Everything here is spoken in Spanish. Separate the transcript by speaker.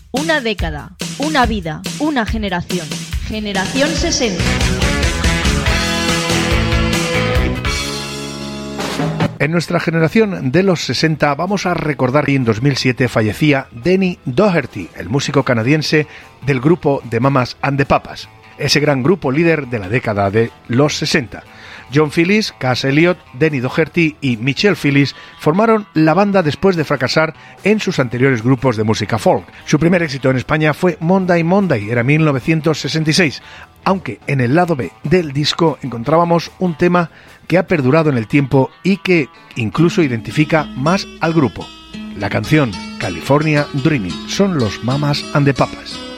Speaker 1: Una década, una vida, una generación. Generación 60.
Speaker 2: En nuestra generación de los 60 vamos a recordar que en 2007 fallecía Denny Doherty, el músico canadiense del grupo The Mamas and the Papas, ese gran grupo líder de la década de los 60. John Phillis, Cass Elliot, Denny Doherty y Michelle Phillis formaron la banda después de fracasar en sus anteriores grupos de música folk. Su primer éxito en España fue Monday Monday, era 1966, aunque en el lado B del disco encontrábamos un tema que ha perdurado en el tiempo y que incluso identifica más al grupo. La canción California Dreaming son los Mamas and the Papas.